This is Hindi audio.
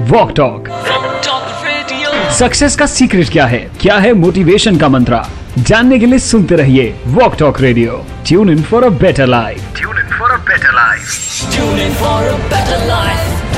Walk talk. सक्सेस का सीक्रेट क्या है मोटिवेशन का मंत्रा, जानने के लिए सुनते रहिए walk talk radio. Tune in for a better life.